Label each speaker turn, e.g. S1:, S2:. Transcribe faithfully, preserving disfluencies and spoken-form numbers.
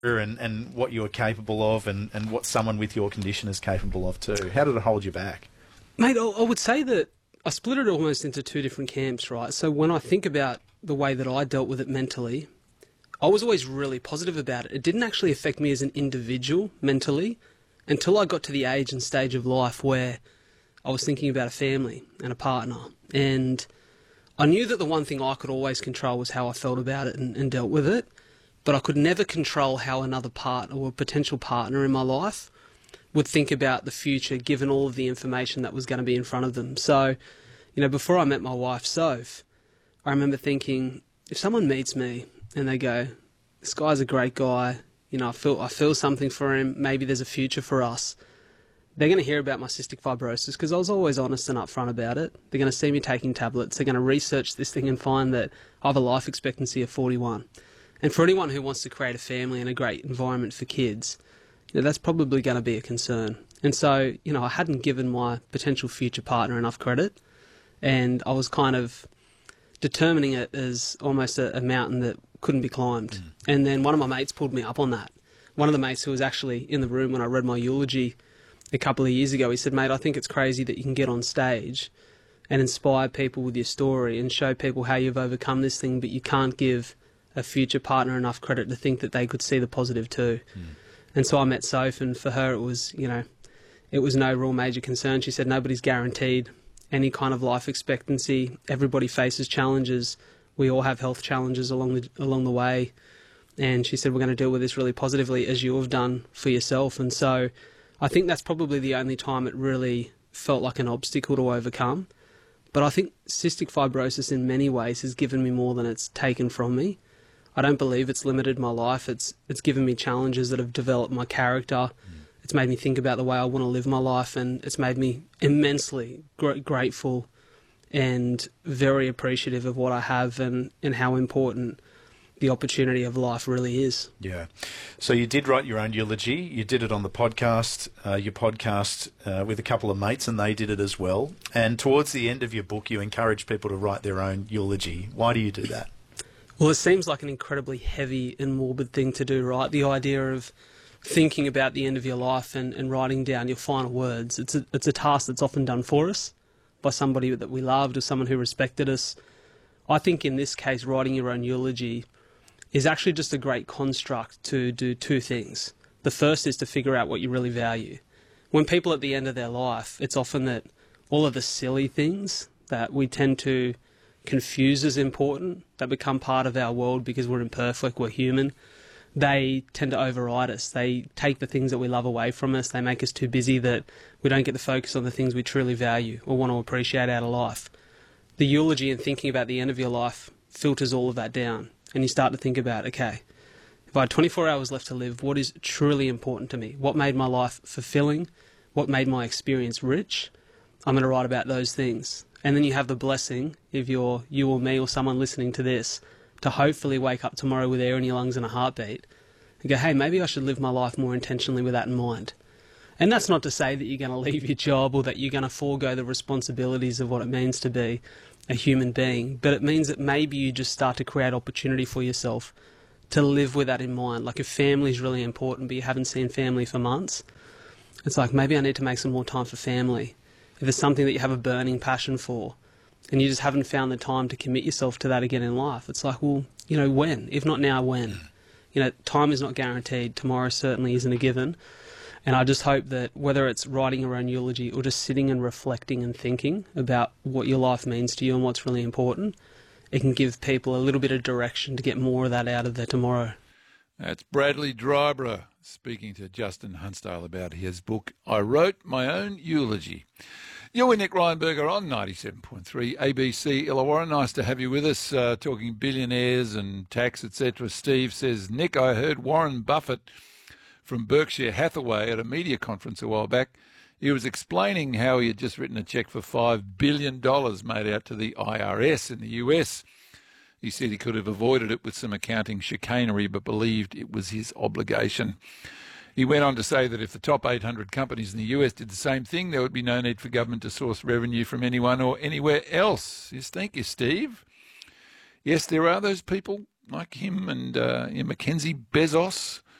S1: and, and what you were capable of and, and what someone with your condition is capable of too. How did it hold you back?
S2: Mate, I I would say that I split it almost into two different camps, right? So when I think about the way that I dealt with it mentally, I was always really positive about it. It didn't actually affect me as an individual mentally until I got to the age and stage of life where I was thinking about a family and a partner. And I knew that the one thing I could always control was how I felt about it and, and dealt with it. But I could never control how another partner or a potential partner in my life would think about the future given all of the information that was going to be in front of them. So, you know, before I met my wife, Soph, I remember thinking, if someone meets me and they go, this guy's a great guy, you know, I feel I feel something for him, maybe there's a future for us, they're going to hear about my cystic fibrosis because I was always honest and upfront about it. They're going to see me taking tablets. They're going to research this thing and find that I have a life expectancy of forty-one. And for anyone who wants to create a family and a great environment for kids, you know, that's probably going to be a concern. And so, you know, I hadn't given my potential future partner enough credit, and I was kind of determining it as almost a, a mountain that couldn't be climbed. Mm. And then one of my mates pulled me up on that. One of the mates who was actually in the room when I read my eulogy a couple of years ago, he said, mate, I think it's crazy that you can get on stage and inspire people with your story and show people how you've overcome this thing, but you can't give a future partner enough credit to think that they could see the positive too. Mm. And so I met Soph, and for her it was, you know, it was no real major concern. She said nobody's guaranteed any kind of life expectancy. Everybody faces challenges. We all have health challenges along the along the way. And she said, we're going to deal with this really positively, as you have done for yourself. And so I think that's probably the only time it really felt like an obstacle to overcome. But I think cystic fibrosis in many ways has given me more than it's taken from me. I don't believe it's limited my life. It's it's given me challenges that have developed my character. Mm. It's made me think about the way I want to live my life, and it's made me immensely gr- grateful and very appreciative of what I have and, and how important the opportunity of life really is.
S1: Yeah. So you did write your own eulogy. You did it on the podcast, uh, your podcast uh, with a couple of mates, and they did it as well. And towards the end of your book, you encourage people to write their own eulogy. Why do you do that?
S2: Well, it seems like an incredibly heavy and morbid thing to do, right? The idea of thinking about the end of your life and, and writing down your final words. It's a, it's a task that's often done for us by somebody that we loved or someone who respected us. I think in this case, writing your own eulogy is actually just a great construct to do two things. The first is to figure out what you really value. When people at the end of their life, it's often that all of the silly things that we tend to confuse as important, that become part of our world because we're imperfect, we're human, they tend to override us. They take the things that we love away from us. They make us too busy that we don't get to focus on the things we truly value or want to appreciate out of life. The eulogy and thinking about the end of your life filters all of that down, and you start to think about, okay, if I had twenty-four hours left to live, what is truly important to me? What made my life fulfilling? What made my experience rich? I'm going to write about those things. And then you have the blessing, if you're you or me or someone listening to this, to hopefully wake up tomorrow with air in your lungs and a heartbeat and go, hey, maybe I should live my life more intentionally with that in mind. And that's not to say that you're going to leave your job or that you're going to forego the responsibilities of what it means to be a human being, but it means that maybe you just start to create opportunity for yourself to live with that in mind. Like if family is really important but you haven't seen family for months, it's like maybe I need to make some more time for family. If there's something that you have a burning passion for and you just haven't found the time to commit yourself to that again in life, it's like, well, you know, when? If not now, when? You know, time is not guaranteed. Tomorrow certainly isn't a given. And I just hope that whether it's writing your own eulogy or just sitting and reflecting and thinking about what your life means to you and what's really important, it can give people a little bit of direction to get more of that out of their tomorrow.
S3: That's Bradley Dryborough speaking to Justin Huntsdale about his book, I Wrote My Own Eulogy. You're with Nick Ryanberger on ninety-seven point three A B C Illawarra. Nice to have you with us, uh, talking billionaires and tax, et cetera. Steve says, Nick, I heard Warren Buffett from Berkshire Hathaway at a media conference a while back. He was explaining how he had just written a cheque for five billion dollars made out to the I R S in the U S. He said he could have avoided it with some accounting chicanery, but believed it was his obligation. He went on to say that if the top eight hundred companies in the U S did the same thing, there would be no need for government to source revenue from anyone or anywhere else. Yes, thank you, Steve. Yes, there are those people like him and uh, Mackenzie Bezos